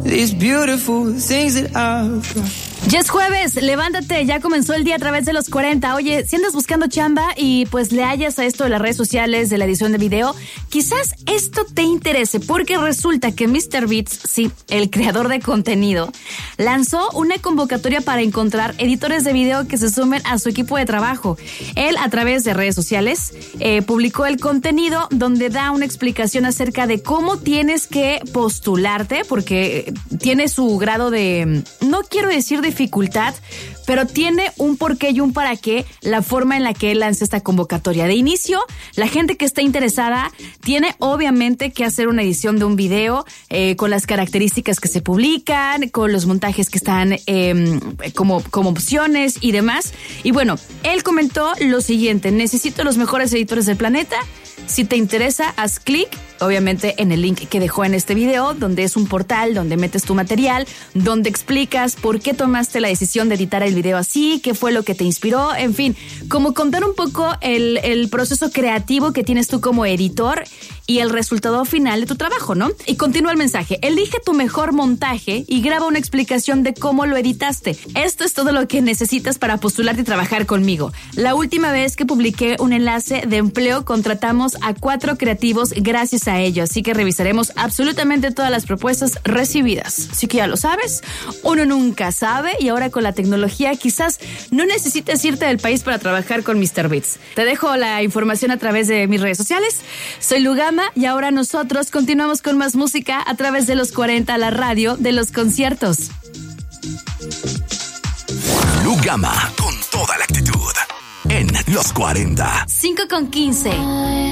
these beautiful things that I've got. Ya es jueves, levántate, ya comenzó el día a través de los 40. Oye, si andas buscando chamba y pues le hallas a esto de las redes sociales, de la edición de video, quizás esto te interese porque resulta que MrBeast, sí, el creador de contenido, lanzó una convocatoria para encontrar editores de video que se sumen a su equipo de trabajo. Él, a través de redes sociales, publicó el contenido donde da una explicación acerca de cómo tienes que postularte, porque tiene su grado de, no quiero decir dificultad, pero tiene un porqué y un para qué la forma en la que él lanza esta convocatoria. De inicio, la gente que está interesada tiene obviamente que hacer una edición de un video con las características que se publican, con los montajes que están como opciones y demás. Y bueno, él comentó lo siguiente: necesito los mejores editores del planeta. Si te interesa, haz clic, obviamente, en el link que dejó en este video, donde es un portal donde metes tu material, donde explicas por qué tomaste la decisión de editar el video así, qué fue lo que te inspiró, en fin, como contar un poco el proceso creativo que tienes tú como editor y el resultado final de tu trabajo, ¿no? Y continúa el mensaje: elige tu mejor montaje y graba una explicación de cómo lo editaste. Esto es todo lo que necesitas para postularte y trabajar conmigo. La última vez que publiqué un enlace de empleo, contratamos a 4 creativos gracias a ello, así que revisaremos absolutamente todas las propuestas recibidas. Así que ya lo sabes, uno nunca sabe, y ahora con la tecnología quizás no necesites irte del país para trabajar con MrBeast. Te dejo la información a través de mis redes sociales. Soy Lugama y ahora nosotros continuamos con más música a través de los 40, la radio de los conciertos. Lugama, con toda la actitud, en los 40. 5:15.